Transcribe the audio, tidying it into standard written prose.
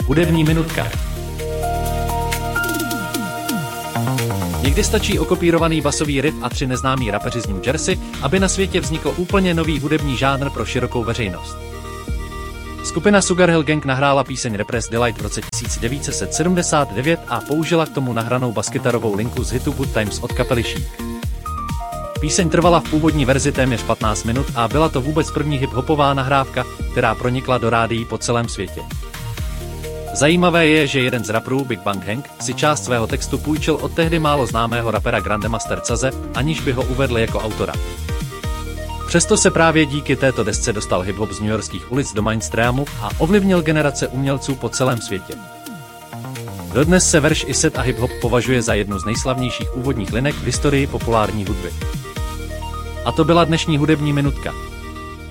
Hudební minutka. Někdy stačí okopírovaný basový riff a 3 neznámí rapeři z New Jersey, aby na světě vznikl úplně nový hudební žánr pro širokou veřejnost. Skupina Sugar Hill Gang nahrála píseň Repressed Delight v roce 1979 a použila k tomu nahranou baskytarovou linku z hitu Good Times od kapely Chic. Píseň trvala v původní verzi téměř 15 minut a byla to vůbec první hip-hopová nahrávka, která pronikla do rádií po celém světě. Zajímavé je, že jeden z raperů, Big Bang Hank, si část svého textu půjčil od tehdy málo známého rapera Grandmaster Caze, aniž by ho uvedl jako autora. Přesto se právě díky této desce dostal hip-hop z newyorských ulic do mainstreamu a ovlivnil generace umělců po celém světě. Dodnes se verš i set a hip-hop považuje za jednu z nejslavnějších úvodních linek v historii populární hudby. A to byla dnešní hudební minutka.